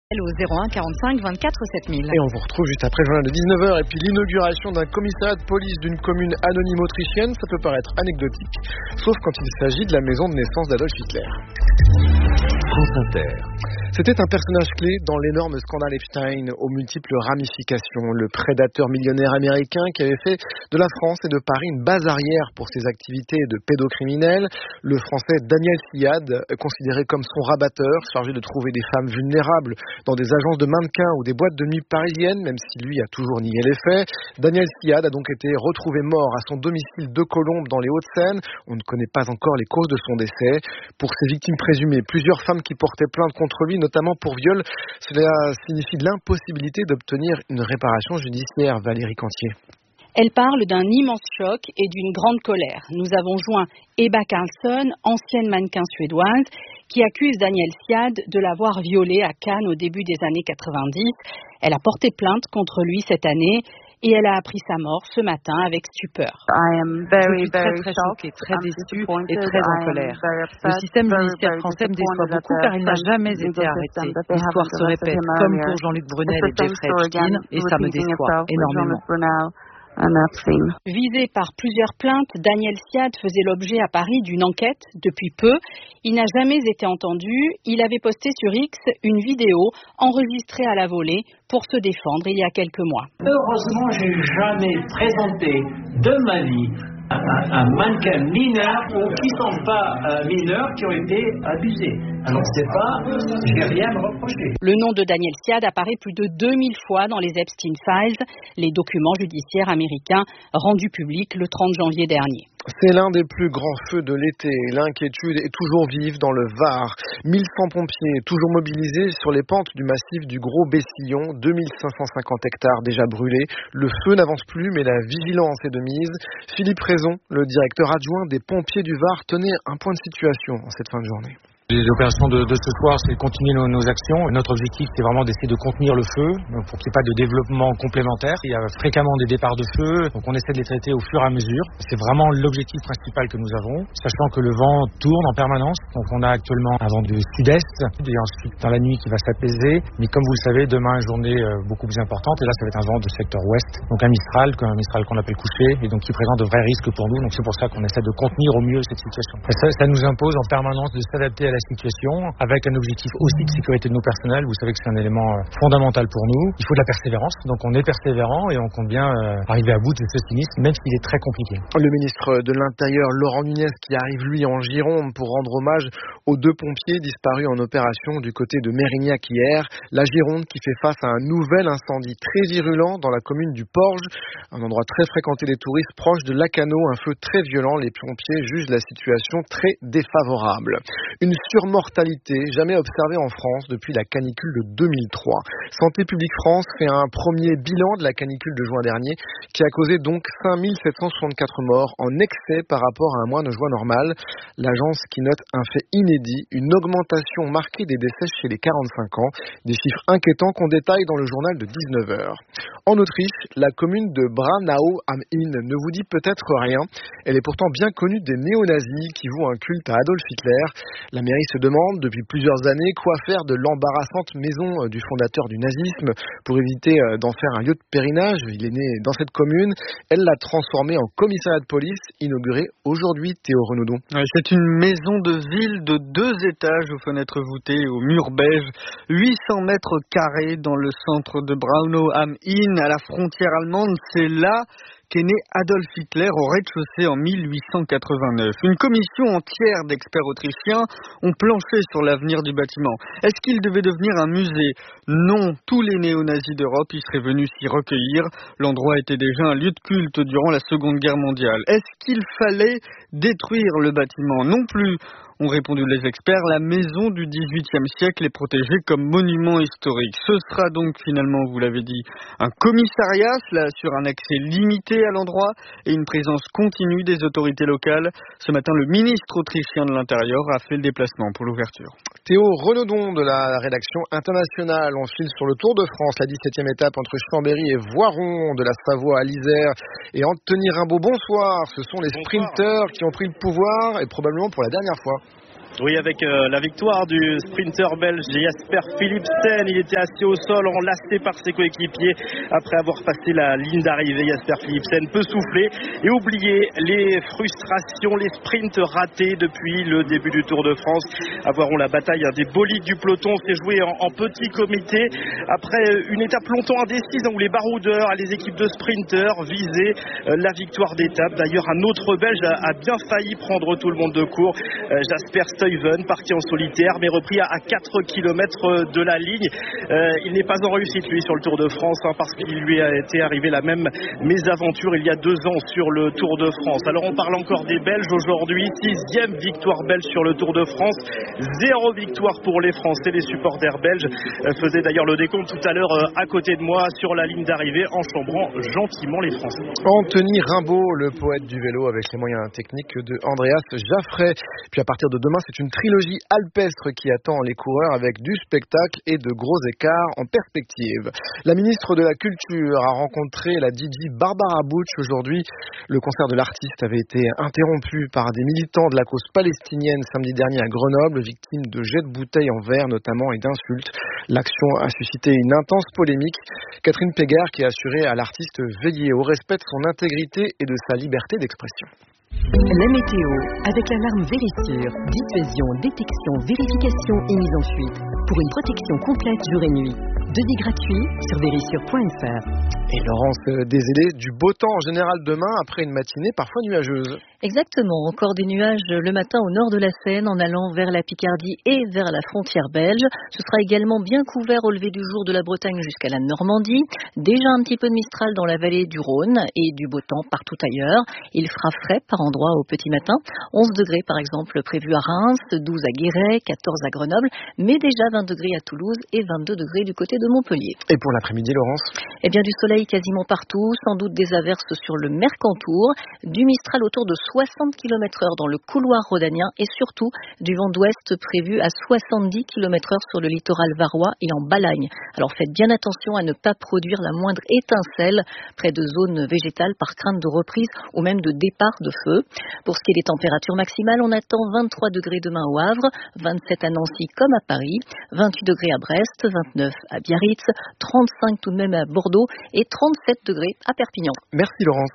Au 01 45 24 7000. Et on vous retrouve juste après le journal de 19h et puis l'inauguration d'un commissariat de police d'une commune anonyme autrichienne. Ça peut paraître anecdotique, sauf quand il s'agit de la maison de naissance d'Adolf Hitler. France Inter. C'était un personnage clé dans l'énorme scandale Epstein aux multiples ramifications. Le prédateur millionnaire américain qui avait fait de la France et de Paris une base arrière pour ses activités de pédocriminel. Le français Daniel Siad, considéré comme son rabatteur, chargé de trouver des femmes vulnérables dans des agences de mannequins ou des boîtes de nuit parisiennes, même si lui a toujours nié les faits. Daniel Siad a donc été retrouvé mort à son domicile de Colombes dans les Hauts-de-Seine. On ne connaît pas encore les causes de son décès. Pour ses victimes présumées, plusieurs femmes qui portaient plainte contre lui, notamment pour viol, cela signifie de l'impossibilité d'obtenir une réparation judiciaire. Valérie Cantier. Elle parle d'un immense choc et d'une grande colère. Nous avons joint Ebba Karlsson, ancienne mannequin suédoise, qui accuse Daniel Siad de l'avoir violée à Cannes au début des années 90. Elle a porté plainte contre lui cette année et elle a appris sa mort ce matin avec stupeur. Je suis très choquée, très déçue et très en colère. Le système judiciaire français me déçoit beaucoup car il n'a jamais été arrêté. L'histoire se répète comme pour Jean-Luc Brunel et Jeffrey Epstein et ça me déçoit énormément. Visé par plusieurs plaintes, Daniel Siad faisait l'objet à Paris d'une enquête depuis peu. Il n'a jamais été entendu. Il avait posté sur X une vidéo enregistrée à la volée pour se défendre il y a quelques mois. Heureusement, je n'ai jamais présenté de ma vie un mannequin mineur ou qui ne sont pas mineurs qui ont été abusés. Alors j'ai rien à me reprocher. Le nom de Daniel Siad apparaît plus de 2000 fois dans les Epstein Files, les documents judiciaires américains rendus publics le 30 janvier dernier. C'est l'un des plus grands feux de l'été. L'inquiétude est toujours vive dans le Var. 1100 pompiers toujours mobilisés sur les pentes du massif du Gros Bessillon. 2550 hectares déjà brûlés. Le feu n'avance plus, mais la vigilance est de mise. Philippe Raison, le directeur adjoint des pompiers du Var, tenait un point de situation en cette fin de journée. Les opérations de ce soir, c'est de continuer nos actions. Notre objectif, c'est vraiment d'essayer de contenir le feu pour qu'il n'y ait pas de développement complémentaire. Il y a fréquemment des départs de feu, donc on essaie de les traiter au fur et à mesure. C'est vraiment l'objectif principal que nous avons, sachant que le vent tourne en permanence. Donc on a actuellement un vent de sud-est et ensuite dans la nuit qui va s'apaiser. Mais comme vous le savez, demain, une journée beaucoup plus importante. Et là, ça va être un vent de secteur ouest, donc un Mistral qu'on appelle couché et donc qui présente de vrais risques pour nous. Donc c'est pour ça qu'on essaie de contenir au mieux cette situation. Ça nous impose en permanence de s'adapter à la situation, avec un objectif aussi de sécurité de nos personnels. Vous savez que c'est un élément fondamental pour nous. Il faut de la persévérance, donc on est persévérant et on compte bien arriver à bout de ce sinistre, même s'il est très compliqué. Le ministre de l'Intérieur, Laurent Nunez, qui arrive lui en Gironde pour rendre hommage aux 2 pompiers disparus en opération du côté de Mérignac hier. La Gironde qui fait face à un nouvel incendie très virulent dans la commune du Porge, un endroit très fréquenté des touristes proche de Lacano, un feu très violent. Les pompiers jugent la situation très défavorable. Une surmortalité jamais observée en France depuis la canicule de 2003. Santé publique France fait un premier bilan de la canicule de juin dernier qui a causé donc 5764 morts en excès par rapport à un mois de juin normal. L'agence qui note un fait inédit, une augmentation marquée des décès chez les 45 ans. Des chiffres inquiétants qu'on détaille dans le journal de 19h. En Autriche, la commune de Braunau am Inn ne vous dit peut-être rien. Elle est pourtant bien connue des néo-nazis qui vouent un culte à Adolf Hitler. La mairie se demande depuis plusieurs années quoi faire de l'embarrassante maison du fondateur du nazisme pour éviter d'en faire un lieu de pèlerinage. Il est né dans cette commune. Elle l'a transformé en commissariat de police, inauguré aujourd'hui. Théo Renaudon. C'est une maison de ville de 2 étages aux fenêtres voûtées, aux murs beige, 800 mètres carrés dans le centre de Braunau am Inn, à la frontière allemande. C'est là qu'est né Adolf Hitler au rez-de-chaussée en 1889. Une commission entière d'experts autrichiens ont planché sur l'avenir du bâtiment. Est-ce qu'il devait devenir un musée ? Non, tous les néo-nazis d'Europe y seraient venus s'y recueillir. L'endroit était déjà un lieu de culte durant la Seconde Guerre mondiale. Est-ce qu'il fallait détruire le bâtiment ? Non plus. Ont répondu les experts, la maison du XVIIIe siècle est protégée comme monument historique. Ce sera donc finalement, vous l'avez dit, un commissariat, cela assure un accès limité à l'endroit et une présence continue des autorités locales. Ce matin, le ministre autrichien de l'Intérieur a fait le déplacement pour l'ouverture. Théo Renaudon de la rédaction internationale. On file sur le Tour de France, la 17e étape entre Chambéry et Voiron, de la Savoie à l'Isère. Et Anthony Rimbaud, bonsoir. Ce sont les sprinteurs qui ont pris le pouvoir et probablement pour la dernière fois. Oui, avec la victoire du sprinter belge Jasper Philipsen. Il était assis au sol, enlacé par ses coéquipiers. Après avoir passé la ligne d'arrivée, Jasper Philipsen peut souffler et oublier les frustrations, les sprints ratés depuis le début du Tour de France. À voir la bataille des bolides du peloton s'est jouée en petit comité. Après une étape longtemps indécise où les baroudeurs et les équipes de sprinters visaient la victoire d'étape. D'ailleurs, un autre Belge a bien failli prendre tout le monde de court. Jasper Stuyven, parti en solitaire, mais repris à 4 km de la ligne. Il n'est pas en réussite, lui, sur le Tour de France, parce qu'il lui a été arrivé la même mésaventure il y a 2 ans sur le Tour de France. Alors, on parle encore des Belges aujourd'hui. 6e victoire belge sur le Tour de France. 0 victoire pour les Français. Les supporters belges faisaient d'ailleurs le décompte tout à l'heure à côté de moi sur la ligne d'arrivée en chambrant gentiment les Français. Anthony Rimbaud, le poète du vélo avec les moyens techniques de Andreas Jaffray. Puis à partir de demain, c'est une trilogie alpestre qui attend les coureurs avec du spectacle et de gros écarts en perspective. La ministre de la Culture a rencontré la DJ Barbara Butch aujourd'hui. Le concert de l'artiste avait été interrompu par des militants de la cause palestinienne samedi dernier à Grenoble, victimes de jets de bouteilles en verre notamment et d'insultes. L'action a suscité une intense polémique. Catherine Pégard qui a assuré à l'artiste veiller au respect de son intégrité et de sa liberté d'expression. La météo, avec l'alarme Vérissure, dissuasion, détection, vérification et mise en fuite. Pour une protection complète jour et nuit. Devis gratuit sur vérissure.fr. Et Laurence Dézélé, du beau temps en général demain après une matinée parfois nuageuse. Exactement, encore des nuages le matin au nord de la Seine en allant vers la Picardie et vers la frontière belge. Ce sera également bien couvert au lever du jour de la Bretagne jusqu'à la Normandie. Déjà un petit peu de Mistral dans la vallée du Rhône et du beau temps partout ailleurs. Il fera frais par endroits au petit matin. 11 degrés par exemple prévus à Reims, 12 à Guéret, 14 à Grenoble, mais déjà 20 degrés à Toulouse et 22 degrés du côté de Montpellier. Et pour l'après-midi, Laurence ? Eh bien du soleil quasiment partout, sans doute des averses sur le Mercantour, du Mistral autour de 60 km/h dans le couloir rhodanien et surtout du vent d'ouest prévu à 70 km/h sur le littoral varois et en Balagne. Alors faites bien attention à ne pas produire la moindre étincelle près de zones végétales par crainte de reprise ou même de départ de feu. Pour ce qui est des températures maximales, on attend 23 degrés demain au Havre, 27 à Nancy comme à Paris, 28 degrés à Brest, 29 à Biarritz, 35 tout de même à Bordeaux et 37 degrés à Perpignan. Merci Laurence.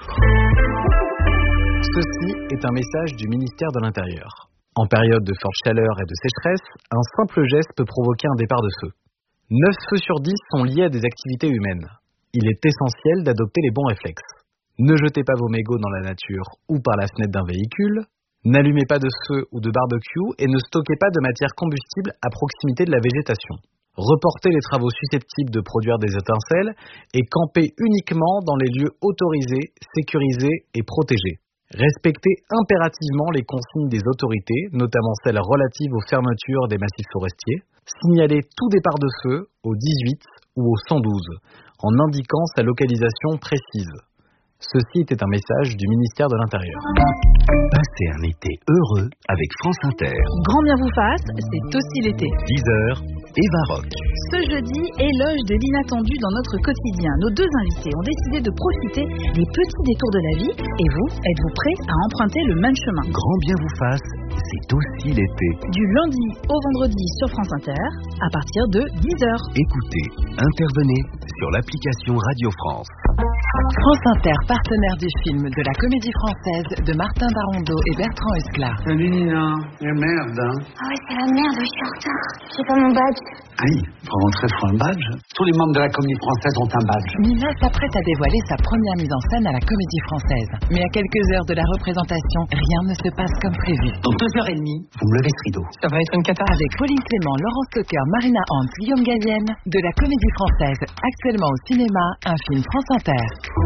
Ceci est un message du ministère de l'Intérieur. En période de forte chaleur et de sécheresse, un simple geste peut provoquer un départ de feu. 9 feux sur 10 sont liés à des activités humaines. Il est essentiel d'adopter les bons réflexes. Ne jetez pas vos mégots dans la nature ou par la fenêtre d'un véhicule. N'allumez pas de feu ou de barbecue et ne stockez pas de matière combustible à proximité de la végétation. Reportez les travaux susceptibles de produire des étincelles et campez uniquement dans les lieux autorisés, sécurisés et protégés. Respectez impérativement les consignes des autorités, notamment celles relatives aux fermetures des massifs forestiers. Signalez tout départ de feu au 18 ou au 112 en indiquant sa localisation précise. Ceci était un message du ministère de l'Intérieur. Passez un été heureux avec France Inter. Grand bien vous fasse, c'est aussi l'été. 10h, Eva Rock. Ce jeudi, éloge de l'inattendu dans notre quotidien. Nos deux invités ont décidé de profiter des petits détours de la vie. Et vous, êtes-vous prêts à emprunter le même chemin? Grand bien vous fasse, c'est aussi l'été. Du lundi au vendredi sur France Inter, à partir de 10h. Écoutez, intervenez sur l'application Radio France. France Inter, partenaire du film de la Comédie Française de Martin Darondeau et Bertrand Esclar. Salut Nina, merde hein. Ah ouais, c'est la merde, je suis en retard. J'ai pas mon badge. Aïe, faut rentrer pour un badge. Tous les membres de la Comédie Française ont un badge. Nina s'apprête à dévoiler sa première mise en scène à la Comédie Française. Mais à quelques heures de la représentation, rien ne se passe comme prévu. Dans 2h30, vous me levez ce rideau. Ça va être une cata. Avec Pauline Clément, Laurence Cocker, Marina Hans, Guillaume Gallienne, de la Comédie Française, actuellement au cinéma, un film France Inter.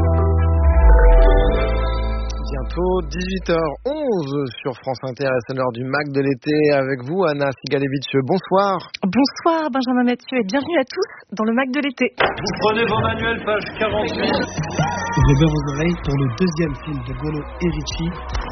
Bientôt 18h11 sur France Inter, c'est l'heure du Mac de l'été avec vous, Anna Sigalevitch. Bonsoir. Bonsoir Benjamin Mathieu et bienvenue à tous dans le Mac de l'été. Vous prenez vos manuels, page 48. Ouvrez bien vos oreilles pour le deuxième film de Golo et Ricci.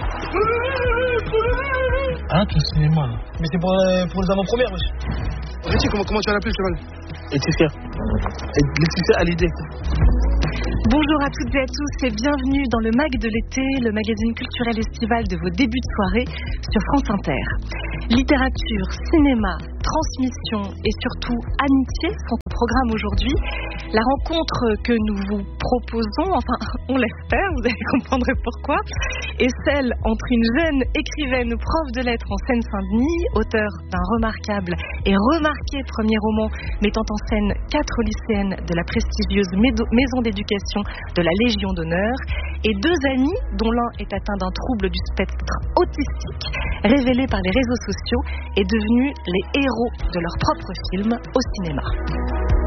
Hein, ton cinéma là. Mais c'est pour les avant-premières, wesh. Ricci, comment tu vas l'appeler, cheval? Laetitia. Laetitia Hallyday. Bonjour à toutes et à tous et bienvenue dans le MAG de l'été, le magazine culturel estival de vos débuts de soirée sur France Inter. Littérature, cinéma, transmission et surtout amitié sont au programme aujourd'hui. La rencontre que nous vous proposons, enfin on l'espère, vous allez comprendre pourquoi, est celle entre une jeune écrivaine prof de lettres en Seine-Saint-Denis, auteure d'un remarquable et remarqué premier roman mettant en scène 4 lycéennes de la prestigieuse maison d'éducation de la Légion d'honneur, et 2 amis dont l'un est atteint d'un trouble du spectre autistique, révélés par les réseaux sociaux et devenus les héros de leur propre film au cinéma.